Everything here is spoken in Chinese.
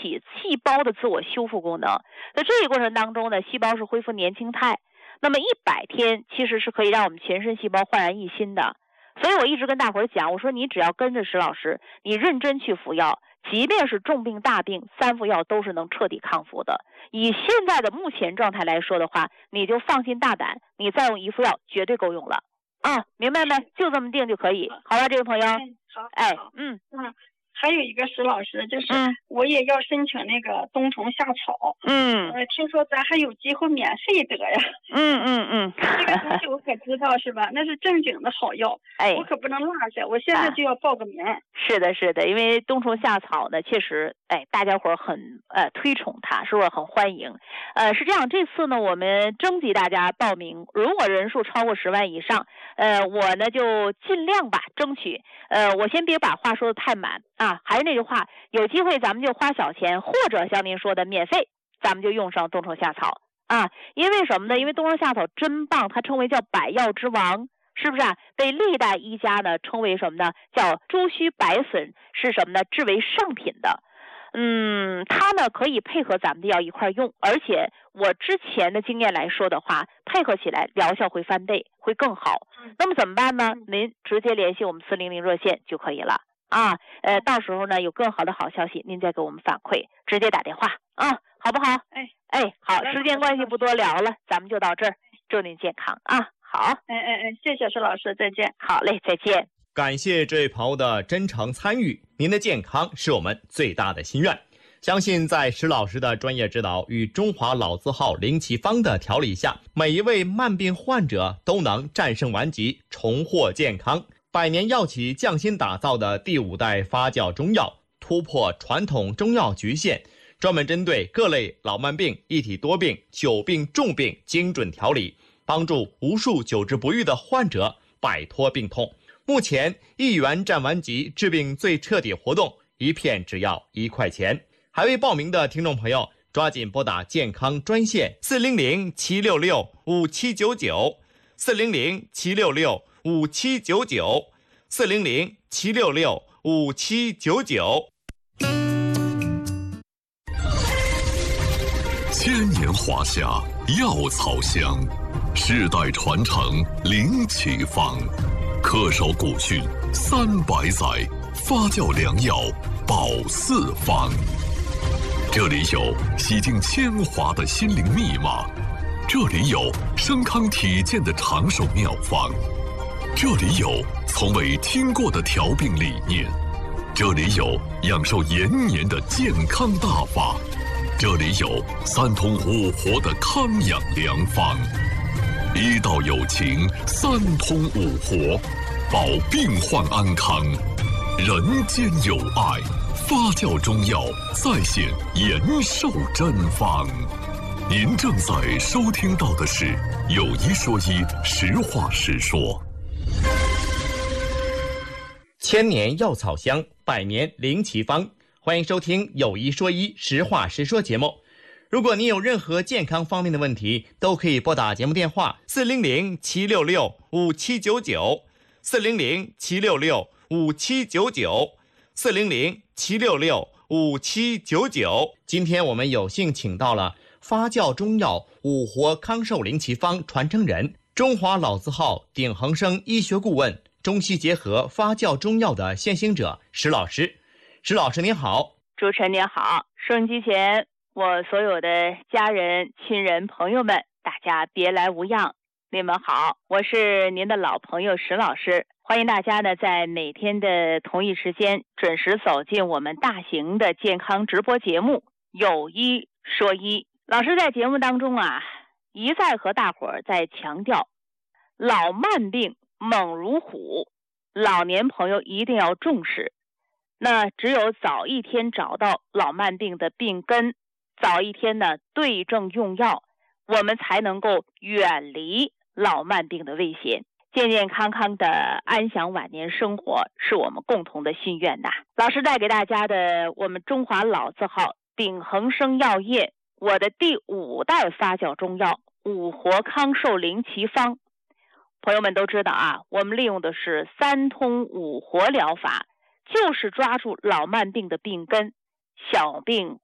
起细胞的自我修复功能。在这一过程当中呢，细胞是恢复年轻态。那么100天其实是可以让我们全身细胞焕然一新的。所以我一直跟大伙儿讲，我说你只要跟着石老师，你认真去服药，即便是重病大病，3副药都是能彻底康复的。以现在的目前状态来说的话，你就放心大胆，你再用1副药绝对够用了啊，明白没？就这么定就可以，好吧，这位朋友。 好，还有一个石老师，就是我也要申请那个冬虫夏草，听说咱还有机会免费得呀。这个东西我可知道是吧？那是正经的好药，我可不能落下，我现在就要报个名。 是的，是的，因为冬虫夏草呢，确实，大家伙很推崇它，是不是很欢迎？是这样，这次呢，我们征集大家报名，如果人数超过10万以上，我呢就尽量吧，争取，我先别把话说的太满啊，还是那句话，有机会咱们就花小钱，或者像您说的免费，咱们就用上冬虫夏草啊，因为什么呢？因为冬虫夏草真棒，它称为叫百药之王。是不是啊？被历代医家呢称为什么呢？叫猪须白笋，是什么呢？制为上品的。它呢可以配合咱们的药一块用，而且我之前的经验来说的话，配合起来疗效会翻倍，会更好。那么怎么办呢？您直接联系我们400热线就可以了啊。到时候呢有更好的好消息，您再给我们反馈，直接打电话啊，好不好？好，时间关系不多聊了，咱们就到这儿，祝您健康啊。好， 谢谢石老师，再见。 好嘞，再见。 感谢这位朋友的真诚参与，您的健康是我们最大的心愿。相信在石老师的专业指导与中华老字号灵奇方的调理下，每一位慢病患者都能战胜顽疾，重获健康。百年药企匠心打造的第5代发酵中药，突破传统中药局限，专门针对各类老慢病、一体多病、久病重病精准调理，帮助无数久治不愈的患者摆脱病痛。目前1元战顽疾治病最彻底活动，1片只要1块钱。还未报名的听众朋友，抓紧拨打健康专线400-766-5799 400-766-5799 400-766-5799。 千年华夏药草香，世代传承灵奇方，恪守古训300载，发酵良药保四方。这里有洗净铅华的心灵密码，这里有升康体健的长寿妙方，这里有从未听过的调病理念，这里有养寿延年的健康大法，这里有3通5活的康养良方。医道有情，3通5活，保病患安康，人间有爱。发酵中药再现延寿真方。您正在收听到的是有一说一，实话实说。 千年药草香，百年灵奇方，欢迎收听有一说一，实话实说节目。如果您有任何健康方面的问题，都可以拨打节目电话400-766-5799 400-766-5799 400-766-5799。今天我们有幸请到了发酵中药5活康寿灵奇方传承人，中华老字号鼎恒生医学顾问，中西结合发酵中药的先行者石老师。石老师您好。 主持人您好，收音机前我所有的家人、亲人、朋友们，大家别来无恙，你们好，我是您的老朋友石老师。欢迎大家呢，在每天的同一时间准时走进我们大型的健康直播节目有一说一。老师在节目当中一再和大伙儿在强调，老慢病猛如虎，老年朋友一定要重视。那只有早一天找到老慢病的病根，早一天呢对症用药，我们才能够远离老慢病的危险，健健康康的安享晚年生活，是我们共同的心愿呐。老师带给大家的我们中华老字号鼎恒生药业我的第5代发酵中药5活康寿灵奇方。朋友们都知道我们利用的是3通5活疗法，就是抓住老慢病的病根，小病